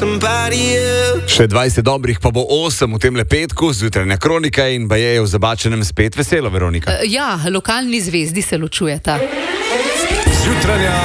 Še 20 dobrih, pa bo 8 v tem petku, zjutrajna kronika in baje je v Zabačenem spet veselo, Veronika. Ja, lokalni zvezdi se ločujeta. Zjutrajna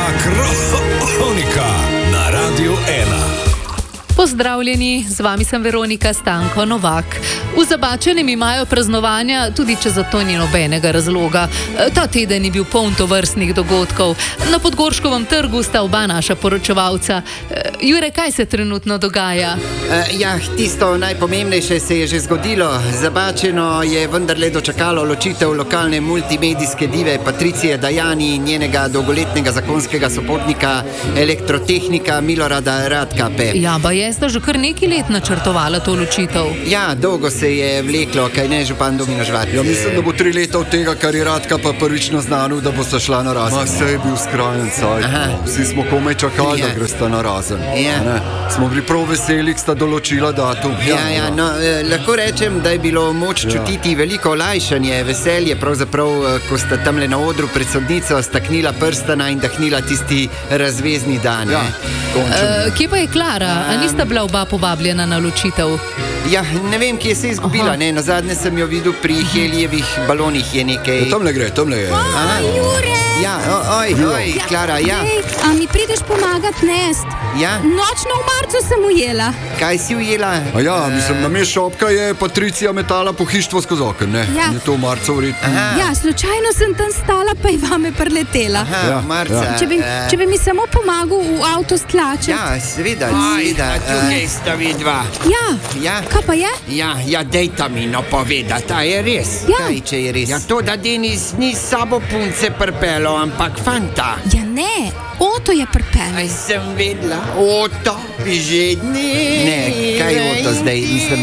kronika na Radiu 1. Pozdravljeni, z vami sem Veronika Stanko Novak. V Zabačenem imajo praznovanja, tudi če za to ni nobenega razloga. Ta teden je bil poln tovrstnih dogodkov. Na Podgorškovem trgu sta oba naša poročevalca. Jure, kaj se trenutno dogaja? Tisto najpomembnejše se je že zgodilo. Zabačeno je vendarle dočakalo ločitev lokalne multimedijske dive Patricije Dajani in njenega dolgoletnega zakonskega sopotnika, elektrotehnika Milorada Radkape. Ja, baje sta že kar nekaj let načrtovala to ločitev. Ja, dolgo se je vleklo, kaj ne, župan Domino Žvat. Ja, mislim, da bo 3 leta od tega, kar je Radka pa prvič naznanil, da bo sta šla na razen. Vse je bil skrajen cajt. Vsi smo komaj čakali, da gresta na razen. Smo bili prav veseli, sta določila datum. Lahko rečem, da je bilo moč čutiti veliko olajšanje, veselje, pravzaprav, ko sta tamle na odru pred sodnico staknila prstana in dahnila tisti razvezni dan. Kje pa je Klara? A nista bila oba povabljena na ločitev? Ja, ne vem, kje se je izgubila. Nazadnje sem jo videl pri Helijevih balonih, je nekaj. Tamle gre, tamle je. Jure! Ja, Klara, ja. A mi prideš pomagat nest? Ja? Nočno v marcu sem ujela. Kaj si ujela? Mislim, na mest šopka je Patricija metala pohištvo skozi okno, ne? Ja. Je to v marcu verjetno. Ja, slučajno sem tam stala, pa je vame preletela. Marca. Če bi mi samo pomagal v avto stlačiti. Ja, seveda. Tukaj sta vidva. Ja, kaj pa je? Ja, dejta mi povedati, a je res? Ja. Kaj, če je res? Ja, to, da Denis ni s sabo punce prpelo, ampak fanta. Ja ne, Oto je pripel. Aj sem vedela, Oto, že Ne, kaj je Oto zdaj? Mislim,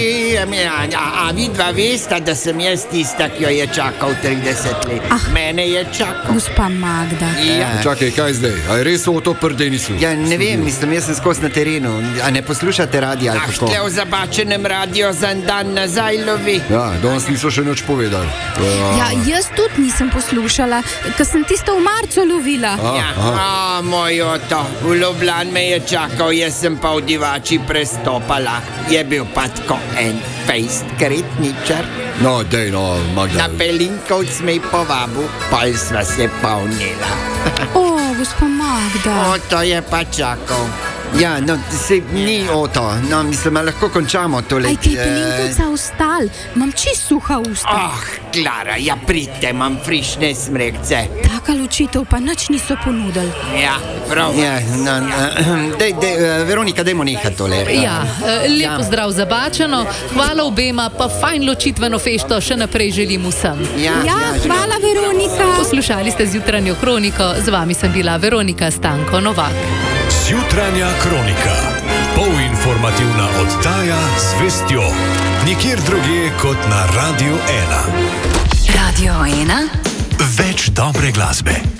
A vidva vesta, da sem jaz tista, ki jo je čakal 30 let. Mene je čakal. Gospa Magda. Čakaj, kaj zdaj? A je res Oto pri Denisu? Ja, ne vem, mislim, jaz sem skozi na terenu. A ne poslušate radio ali kako? Tle v Zabačenem radio za en dan nazaj lovi. Ja, danes niso še nič povedali. Ja, jaz tudi nisem poslušala, ker sem tisto v marcu lovila. Moj Oto, v Ljubljani me je čakal, jaz sem pa v Divači prestopala. Je bil pa tako en fejst kretničar. No, dej, no, Magda. Na Pelinkovc me je povabil, pol sva se pa vnela. Gospa Magda. Oto je pa čakal. Ja, no, se ni Oto. No, mislim, lahko končamo tole. Aj, kaj Pelinkovca ostal? Imam čisto suha usta. Klara, ja pridite, imam frišne smrekce. Taka ločitev pa nič niso ponudili. Ja, prav. Ja, Veronika, dajmo nehati tole. Ja, lep pozdrav Zabačeno, hvala obema, pa fajn ločitveno fešto še naprej želim vsem. Ja, hvala Veronika. Poslušali ste Zjutranjo kroniko, z vami sem bila Veronika Stanko Novak. Zjutranja kronika. Polinformativna oddaja z vestjo. Nikjer drugje kot na Radiu 1. Radio 1. Več dobre glasbe.